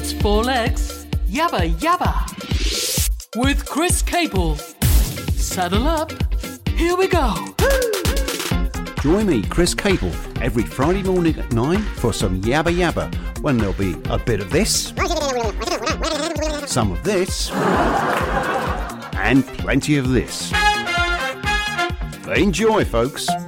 its four legs. Yabba Yabba. With Chris Cable. Saddle up. Here we go. Join me, Chris Cable, every Friday morning at 9 for some Yabba Yabba, when there'll be a bit of this, some of this, and plenty of this. Enjoy, folks.